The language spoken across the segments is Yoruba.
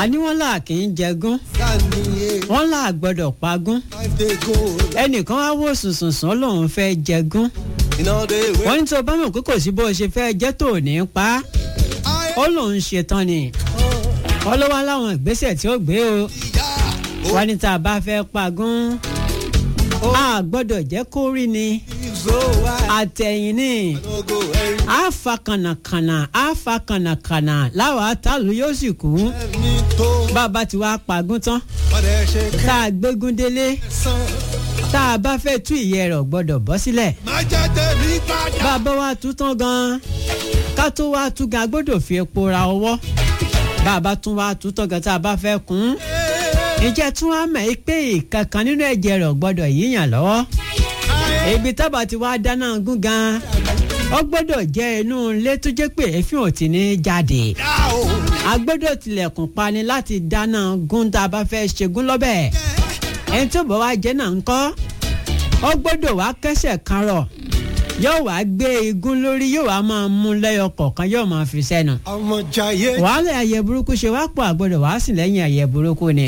àní wọ́n là kì í jẹgún wọ́n là gbọ́dọ̀ pagún ẹnìkan wá wò sùnsùnsùn lòun fẹ́ jẹgún wọ́n ní tó bá mọ̀ pé kò sí bó ṣe fẹ́ jẹ́ tó ní pa ó lòun ṣetán ni wọ́n ló wá láwọn ìgbésẹ̀ tí ó gbé o wọ́n ní tá a bá fẹ́ pagún a gbọ́dọ̀ jẹ́ kó rí ni àtẹ̀yìn ni àfa kànàkànà láwa àtàlù yóò sì kú bàbá tí wàá pagún tán tá a gbégún délé tá a bá fẹ́ tú ìyẹ́ rẹ̀ gbọ́dọ̀ bọ́ sílẹ̀ bàbá wa tú tán gan ká tó wá tú gan gbọ́dọ̀ fi epo ra ọwọ́ bàbá tún wá tú tán gan tá a bá fẹ́ kún ìjẹ́ tún wá mọ̀ pé ìkankan nínú ẹ̀jẹ̀ rẹ̀ gbọ́dọ̀ yíyàn lọ́wọ́ ibi tábà ti wá dáná gún gan ó gbọ́dọ̀ jẹ́ inú ilé tó jẹ́ pé èéfín ò ti ní jáde a gbọ́dọ̀ tilẹ̀kùn pani láti dáná gún tá a bá fẹ́ ṣegún lọ́bẹ̀ ẹni tó bọ̀ wá jẹ́ náà ń kọ́ ó gbọ́dọ̀ wá kẹ́sẹ̀ kan rọ̀ yóò wá gbé igun lórí yóò wá máa mú lẹ́yọ kọ̀ọ̀kan yóò máa fi sẹ́nu wàhálà ayẹ burúkú ṣe wá pọ̀ àgbọ̀dọ̀ wá sí lẹ́yìn ayẹ burúkú ni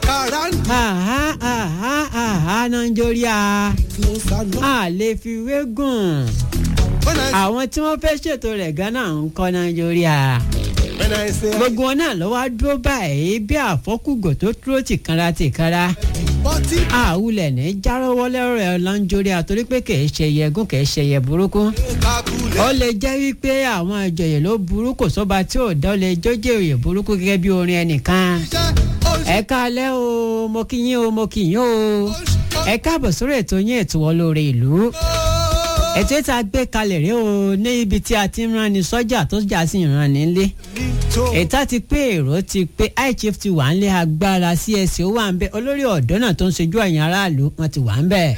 nàìjíríà a lè fi wégùn àwọn tí wọ́n fẹ́ ṣètò rẹ̀ gánà ń kọ́ nàìjíríà gbogbo wọn náà lọ́wọ́ dúró báyìí bí àfọ́kùgò tó dúró tìkanra àwùlẹ̀ ní járọ́wọ́ lẹ́rọ̀ ẹ̀ nàìjíríà torí pé kì í ṣe yẹgún kì í ṣe yẹ burúkú ó lè jẹ́ wípé àwọn ìjòyè ló burú kò sóba tí ò dá ó lè jójé òye burúkú gẹ́gẹ́ bí orin ẹnìkan ẹ káalẹ́ o mo kí yín o ẹ káàbọ̀ sórí ètò yín ètò Olóore Ìlú ètò tí a gbé kalẹ̀ rèé o ní ibi tí a ti ń rán ni sọ́jà tó jà sí ìran nílé ètò ti pé èrò ti pé iChief ti wà ń lé agbára CSO wà ń bẹ olórí ọ̀dọ́ náà tó ń ṣojú ẹ̀yìn aráàlú wọn ti wà ń bẹ.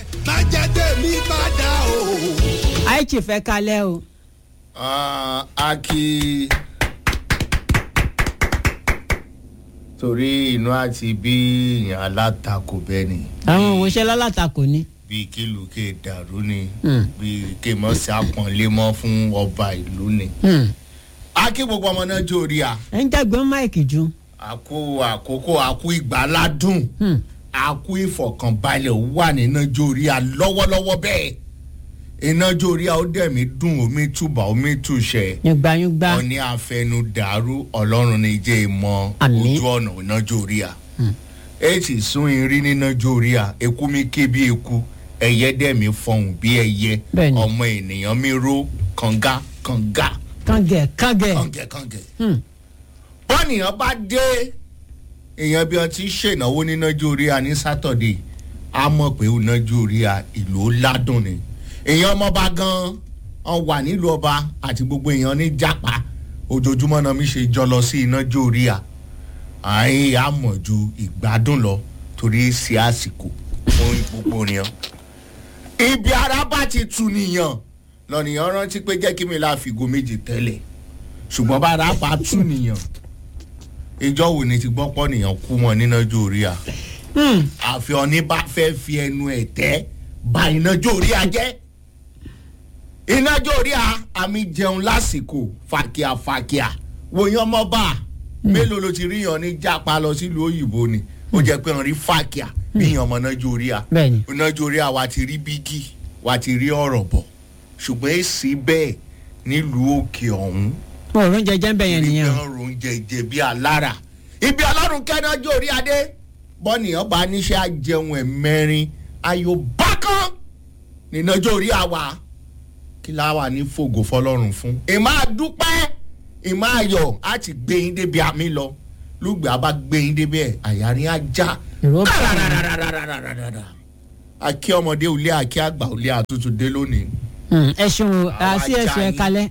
iChief ẹ káalẹ́ o. torí inú àti bí ìyàn alátakò bẹ́ẹ̀ ni. àwọn òwòṣẹ́ alátakò ni. bíi kílù ké dàrú ni bíi ké mọ́ sí àpọ̀nlé mọ́ fún ọba ìlú ni. akí gbogbo ọmọ náà jó orí a. ẹ ń jágbọ́n máìkì ju. àkókò ìgbàládùn àkú ìfọ̀kànbalẹ̀ wà nínú jó orí a lọ́wọ́lọ́wọ́ bẹ́ẹ̀ iná jó orí a ó dẹ̀ mí dùn omi túbà omi túṣẹ. yùngbàyùngbà. ọ̀ní àfẹnu dàrú ọlọ́run ní jẹ́ ìmọ̀ ojú ọ̀nà iná jó orí a. èsì sún irin níná jó orí a eku mi ké bí eku ẹyẹ dẹ̀ mi fọhùn bí ẹyẹ ọmọ ènìyàn mi ró kànga. kàngẹ̀. bọ́nìyàn bá dé èèyàn bí wọ́n ti ṣènáwó níná jó orí a ní sátọ̀dé a mọ̀ pé iná jó orí a ìlú ládùn ni èèyàn ọmọọba gan an wà nílùú ọba àti gbogbo èèyàn ní jápa ojoojúmọ́ náà mi ṣe jọ lọ sí iná jó orí a àyìn àmọ̀jù ìgbádùn lọ torí sí àsìkò fún gbogbo èèyàn ibi ara bá ti tu nìyàn lọ́nìyàn rántí pé jẹ́ kí mi la fìgò méjì tẹ́lẹ̀ ṣùgbọ́n bá ara bá tu nìyàn ìjọ wo ni ti gbọ́ pọ̀ nìyàn kú wọn níná jó orí a àfi ọ̀ní bá fẹ́ fi ẹnu ẹ̀ tẹ́ bá iná jó orí a jẹ́ iná jó orí a àmì jẹun lásìkò fàkíà wòyàn mọ́bà mélòó ló ti rí yan ní jápa lọ sílùú òyìnbó ni ó jẹ́ pé wọ́n rí fàkíà bí yan ọmọ náà jó orí a iná jó orí a wa ti rí bígì wa ti rí ọ̀rọ̀ bọ̀ ṣùgbọ́n èsì bẹ́ẹ̀ nílùú òkè ọ̀hún. òórùn jẹjẹ ń bẹ yẹn nìyẹn. òórùn jẹjẹ bí alára ibi alárùn kẹ́ná jó orí adé bọ́nìyàn bá níṣẹ́ àjẹun ẹ̀mẹ́rin ayò bákan nínú ọjọ́ orí àwa kí láwa ní fògò fọlọ́run fún. ìmọ̀ àdúpẹ́ ìmọ̀ ayọ̀ á ti gbé yín débi àmì lọ lùgbà bá gbé yín débi ẹ̀ àyàrí ajá kárárárárárárárá akí ọmọdé òlé akí àgbà òlé àtútù dé lónìí. ẹ ṣeun àti ẹsùn ẹ kalẹ̀.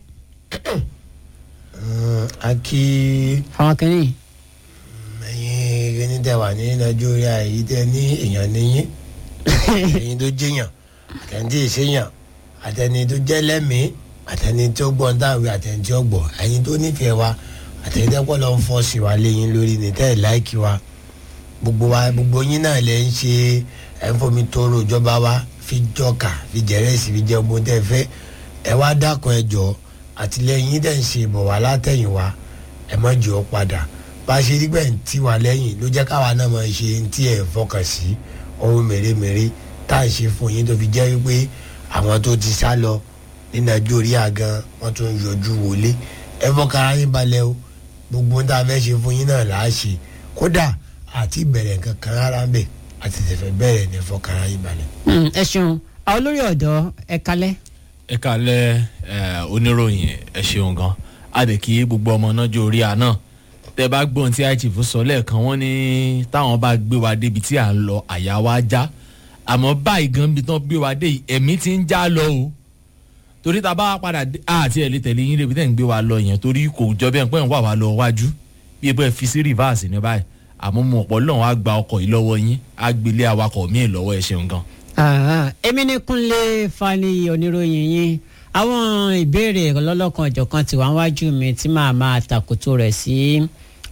akí àwọn kìnnì. ẹ̀yin ẹni tẹ́ wà ní nàìjíríà yìí tẹ́ ní èèyàn níyìn ẹ̀yin tó jẹ́yàn àtẹni tí ìṣèyàn àtẹni tó jẹ́ lẹ́mìí àtẹni tó gbọ́n dáwé àtẹni tí ó gbọ́ ẹ̀yin tó nífẹ̀ẹ́ wa àtẹni tẹ́pọ̀ lọ́ ń fọ́ sí wa léyìn lórí ní tẹ́ ẹ̀ láìkí wa gbogbo yín náà lẹ́ ń ṣe ẹ̀ ń fomi tóró ìjọba wa fi jọkà fi jẹrẹsì fi jẹ ọmọ tẹ́ fẹ́ ẹ wá dákun ẹ jọ àtìlẹ́yìn tẹ́ ń ṣe ìbọ̀ wá látẹ̀yìn wa ẹ má jẹ́ ọ padà bá a ṣe rí gbẹ̀ ń tì wá lẹ́yìn ló jẹ́ káwa náà máa ṣe ń tí ẹ̀ fọkàn sí ohun mèremère tá à ń ṣe fún yín tó fi jẹ́ wípé àwọn tó ti sá lọ ní Nàìjíríà gan wọ́n tún yọjú wọlé ẹ fọkàn ara yín balẹ̀ o gbogbo ohun tá a fẹ́ ṣe fún yín náà là á ṣe kódà àti ìbẹ̀rẹ̀ nǹkan kan rárá ń bẹ̀ àti tẹ̀fẹ̀ bẹ̀rẹ̀ ní fọkàn ara yín balẹ̀. ẹ ṣeun àwọn olórí ọ̀dọ́ ẹ kalẹ́. ẹ kalẹ́ oníròyìn ẹ ṣeun gan adèkí gbogbo ọmọ Nàìjíríà náà tẹ bá gbọ́n tí iChief sọ lẹ́ẹ̀kan wọ́n ní táwọn bá gbé wa débi tí à ń lọ àyà wa já àmọ́ báyìí gan bí tán gbé wa dé yìí ẹ̀mí ti ń já lọ o torí tá a bá padà àti ẹ̀ lè tẹ̀lé yín débi tẹ̀ ń gbé wa lọ yẹn torí kò jọ bẹ́ẹ̀ pẹ́ ń wà wá lọ wájú bí ẹ fi sí rìvásì ní báyìí àmọ́ mo ọ̀pọ̀ lọ́wọ́ á gba ọkọ̀ yìí lọ́wọ́ yín á gbélé awakọ̀ míì lọ́wọ́ ẹ ṣeun gan. èmi ní Kúnlé Fani oníròyìn yín àwọn ìbéèrè lọ́lọ́kan ọ̀jọ̀kan tí wàá wájú mi tí màá máa tàkótó rẹ̀ sí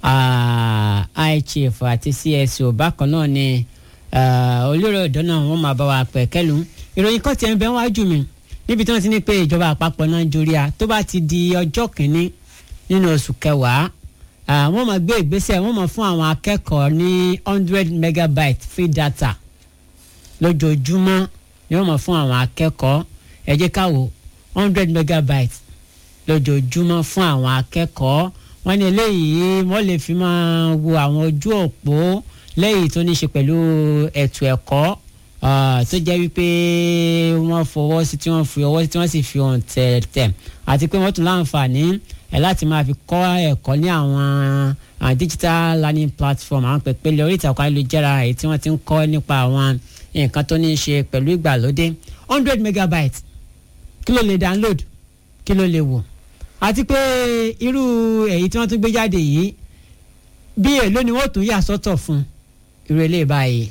iChief àti CSO bákan náà ni olórí ọ̀dọ́ náà wọ́n máa bá wa pẹ̀kẹ́lu ìròyìn kan tiẹ̀ ń bẹ wájú mi níbi tí wọ́n ti ní pé ìjọba àpapọ̀ Nàìjíríà tó bá ti di ọjọ́ kìíní nínú oṣù kẹwàá wọ́n máa gbé ìgbésẹ̀ wọ́n máa fún àwọn akẹ́kọ̀ọ́ ní 100 megabyte free data lójoojúmọ́ ni wọ́n máa fún àwọn akẹ́kọ̀ọ́ ẹ jẹ́ ká wò 100 megabyte lójoojúmọ́ fún àwọn akẹ́kọ̀ọ́ wọ́n ní eléyìí wọ́n lè fi máa wo àwọn ojú òpó lẹ́yìn tó ní ṣe pẹ̀lú ètò ẹ̀kọ́ tó jẹ́ wípé wọ́n fọwọ́ sí tí wọ́n fi ọwọ́ sí tí wọ́n sì fi ohùn tẹ̀ àti pé wọ́n tún láǹfààní láti máa fi kọ́ ẹ̀kọ́ ní àwọn digital learning platform àwọn pẹ̀pẹ́lẹ̀ orí ìtàkùn ayélujára èyí tí wọ́n ti ń kọ́ nípa àwọn nǹkan tó ní ṣe pẹ̀lú ìgbàlódé 100 megabyte kí ló lè download kí ló lè wò àti pé irú èyí tí wọ́n tún gbé jáde yìí bí èló ni wọ́n tún yà sọ́tọ̀ fún irú eléyìí báyìí.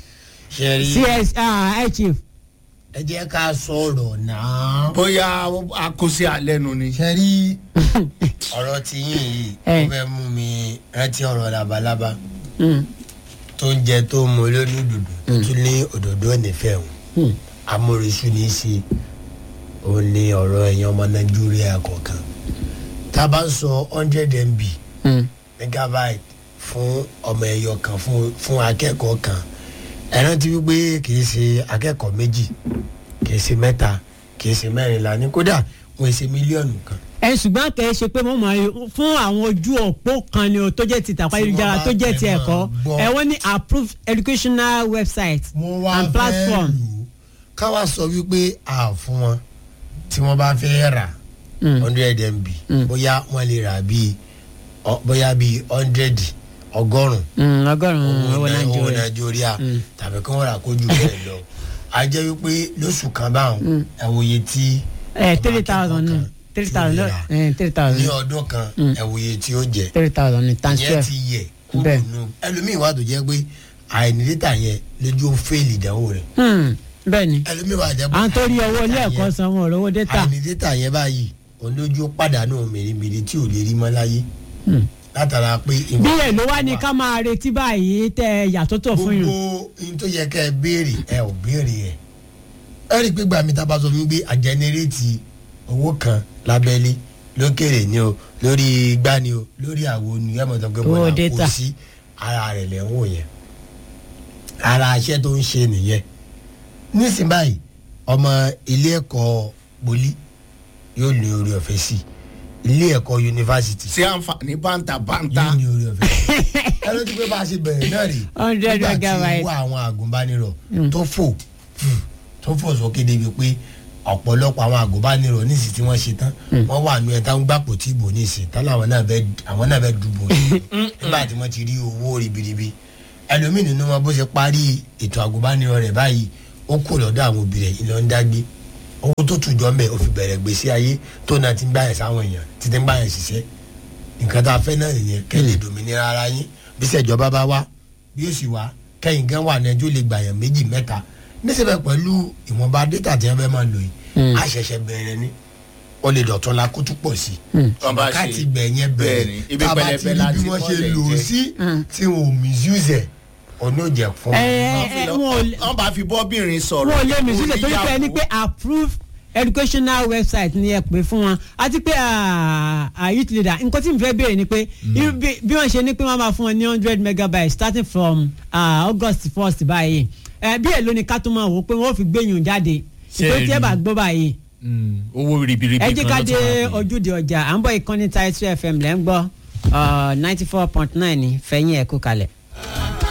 iChief. ẹ jẹ́ ká sọ̀rọ̀ náà. bóyá akóse alẹ́ nu ni. ṣe rí ọ̀rọ̀ tí yín yìí ó fẹ́ mú mi rántí ọ̀rọ̀ labalábá tó ń jẹ tó mú olóòlù dòdò tó tún ní òdòdó nífẹ̀ẹ́ òun amórísù ní í ṣe òun ní ọ̀rọ̀ ẹ̀yàn ọmọ Nàìjíríà kọ̀ọ̀kan tá a bá ń sọ 100 MB megabyte fún ọmọ ẹyọ kan fún akẹ́kọ̀ọ́ kan ẹ rántí wípé kì í ṣe akẹ́kọ̀ọ́ méjì kì í ṣe mẹ́ta kì í ṣe mẹ́rìnlá ní kódà wọ́n ṣe mílíọ̀nù kan. ṣùgbọ́n kì í ṣe pé mo mọ̀ fún àwọn ojú òpó kan ni o tó jẹ́ ti tàpá ayélujára tó jẹ́ ti ẹ̀kọ́ wọ́n ní approved educational website and platform. káwa sọ wípé a fún wọn tí wọ́n bá fẹ́ rà 100 MB bóyá wọ́n lè rà bíi 100 ọgọ́rùn-ún owó Nàìjíríà tàbí kí wọ́n rà kó jù bẹ́ẹ̀ lọ a jẹ́ wípé lóṣù kan báwọn ẹ̀wòye tí 3,000 ní ọdún kan ẹ̀wòye tí ó jẹ́ 3,000 ní times 12 ìyẹn ti yẹ kúrò nù ẹlòmíì wà tó jẹ́ pé àìní dátà yẹn lójú ó fẹ́ẹ̀lì ìdánwò rẹ̀. bẹ́ẹ̀ni ẹlòmíì wà jẹ́ pé à ń torí owó ilé ẹ̀kọ́ san wọn lówó dátà. àìní dátà yẹn báyìí òun lójú ó pàdánù mèremère tí ò lè rí mọ́ láyé látara pé. bí èlò wá ní ká máa retí báyìí tẹ yàtọ̀tọ̀ fún yín. gbogbo ohun tó yẹ kẹ́ ẹ béèrè ẹ ò béèrè ẹ ẹ rí i pé gbàmí tá a bá sọ fún mi pé àjẹnẹrétì owó kan lábẹ́lé lókèrè ni o lórí igbá ni o lórí àwo ni ẹ mọ̀ tó pé wọ́n á kó sí ara rẹ̀ lẹ́wọ̀n yẹn ara iṣẹ́ tó ń ṣe nìyẹn nísìnyí báyìí ọmọ ilé ẹ̀kọ́ poli yóò ní orí ọ̀fẹ́ sí ilé ẹ̀kọ́ yunifásitì. ṣé àǹfààní bàǹtà. yóò ní orí ọ̀fẹ́ ẹ ló ti pé bá a ṣe bẹ̀rẹ̀ náà rí 100 nígbà tí megabyte. wọ́n àwọn àgùnbánirọ̀ tó fò sókè débi pé ọ̀pọ̀lọpọ̀ àwọn àgùnbánirọ̀ nísìsiyìí tí wọ́n ṣe tán wọ́n wà nù ẹ̀ táwọn gbàpò tí ìbò nísìsiyìí tán làwọn náà fẹ́ dùbò nígbà tí wọ́n ti rí owó ribiribi ẹlòmíì nínú wọn bó ṣe parí ètò àgùnbánirọ̀ rẹ̀ báyìí ó kò lọ́dọ̀ àwọn òbí rẹ̀ ìlọ ń dágbé owó tó tùjọ́ mbẹ́ ó fi bẹ̀rẹ̀ gbèsè ayé tó náà ti ń gbà yẹn sáwọn èèyàn ti ń gbà yẹn ṣiṣẹ́ nǹkan tá a fẹ́ náà nìyẹn kẹ́lẹ́ dòmìnira ara yín bí sẹ́jọba bá wá bí ó sì wá kẹ́yìn gan wà ní ẹjọ́ lè gbà yẹn 2 3 níṣẹ́ pẹ̀lú ìwọ̀nba dátà tí wọ́n fẹ́ máa lò yìí a ṣẹ̀ṣẹ̀ bẹ̀rẹ̀ ni ó lè dọ̀tún la kó tún pọ̀ sí i ká ti gbẹ̀ yẹn bẹ̀rẹ̀ tá a bá ti rí bí wọ́n ṣe lò ó sí tí wọn ò misuse ẹ̀ ọ̀nà òjẹ̀ fún wọ́n bá fi bọ́bìnrin sọ̀rọ̀ wọn ò lè misuse torí pé ẹni pé approved educational website ni ẹ pè fún wọn àti pé youth leader nǹkan tí mo fẹ́ béèrè ni pé bí wọ́n ṣe ní pé wọ́n máa fún wọn ní 100 megabytes starting from August 1st báyìí bí èlò ni ká tó máa wò pé wọ́n fi gbẹ̀yìn jáde ìpè tí ẹ bá gbọ́ báyìí. owó ribiribi kan ló tún wá. ẹ jẹ́ ká dé ojúde ọjà à ń bọ̀ ìkànnì Title FM lẹ́ ń gbọ́ 94.9 ní fẹ̀yìn ẹ̀kú kalẹ̀.